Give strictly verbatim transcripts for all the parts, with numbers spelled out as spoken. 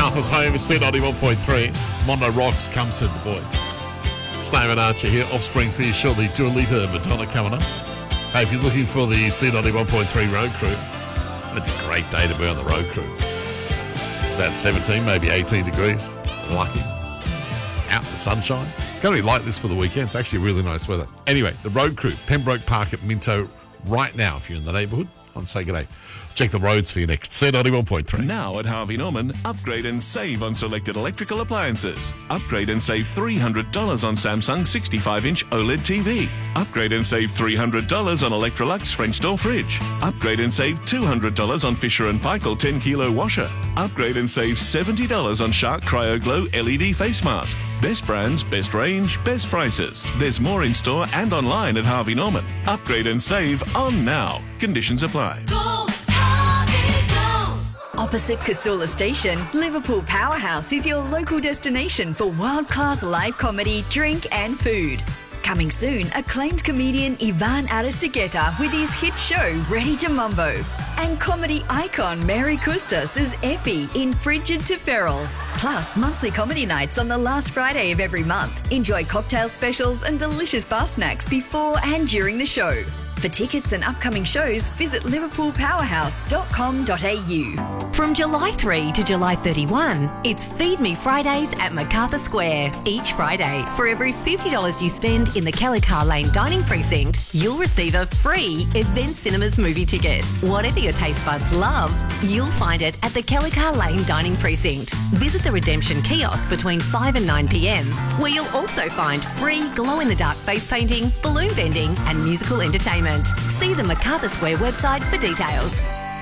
Macarthur's home is C ninety-one point three. Mondo Rocks, come said the boy. Stamen Archer here, Offspring for you shortly. Dua Lipa, Madonna coming up. Hey, if you're looking for the C ninety-one point three road crew, it's a great day to be on the road crew. It's about seventeen, maybe eighteen degrees. Lucky. Out in the sunshine. It's going to be like this for the weekend. It's actually really nice weather. Anyway, the road crew, Pembroke Park at Minto right now if you're in the neighbourhood. On say good day. Check the roads for you next. C ninety-one point three. Now at Harvey Norman, upgrade and save on selected electrical appliances. Upgrade and save three hundred dollars on Samsung sixty-five inch OLED T V. Upgrade and save three hundred dollars on Electrolux French door fridge. Upgrade and save two hundred dollars on Fisher and Paykel ten kilo washer. Upgrade and save seventy dollars on Shark Cryo Glow L E D face mask. Best brands, best range, best prices. There's more in store and online at Harvey Norman. Upgrade and save on now. Conditions apply. Go, Harvey, go! Opposite Casula Station, Liverpool Powerhouse is your local destination for world-class live comedy, drink and food. Coming soon, acclaimed comedian Ivan Aristegueta with his hit show Ready to Mumbo. And comedy icon Mary Custas as Effie in Frigid to Feral. Plus, monthly comedy nights on the last Friday of every month. Enjoy cocktail specials and delicious bar snacks before and during the show. For tickets and upcoming shows, visit liverpool powerhouse dot com dot a u. From July third to July thirty-first, it's Feed Me Fridays at Macarthur Square. Each Friday, for every fifty dollars you spend in the Kellycar Lane Dining Precinct, you'll receive a free Event Cinemas movie ticket. Whatever your taste buds love, you'll find it at the Kellycar Lane Dining Precinct. Visit the Redemption Kiosk between five and nine p m, where you'll also find free glow-in-the-dark face painting, balloon bending and musical entertainment. See the Macarthur Square website for details.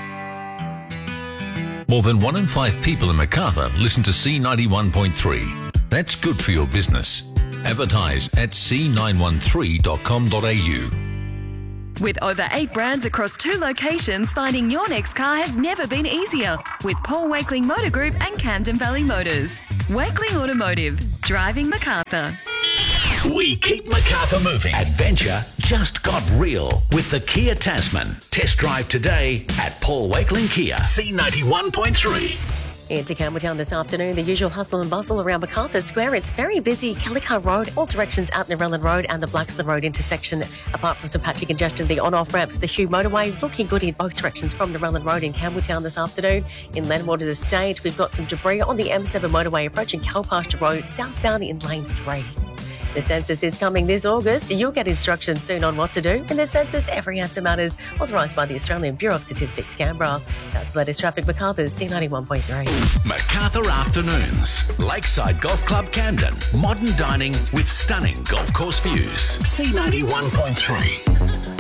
More than one in five people in Macarthur listen to C ninety-one point three. That's good for your business. Advertise at c nine one three dot com dot a u. With over eight brands across two locations, finding your next car has never been easier. With Paul Wakeling Motor Group and Camden Valley Motors. Wakeling Automotive. Driving Macarthur. We keep Macarthur moving. Adventure just got real with the Kia Tasman. Test drive today at Paul Wakeling Kia. C ninety-one point three. Into Campbelltown this afternoon, the usual hustle and bustle around Macarthur Square. It's very busy. Kellycar Road, all directions out Narellan Road and the Blacksland Road intersection. Apart from some patchy congestion, the on-off ramps, the Hugh Motorway, looking good in both directions from Narellan Road in Campbelltown this afternoon. In Landwaters Estate, we've got some debris on the M seven motorway approaching Calpasture Road, southbound in lane three. The census is coming this August. You'll get instructions soon on what to do. In the census, every answer matters. Authorised by the Australian Bureau of Statistics, Canberra. That's the latest traffic. Macarthur's C ninety-one point three. Macarthur Afternoons. Lakeside Golf Club Camden. Modern dining with stunning golf course views. C ninety-one point three.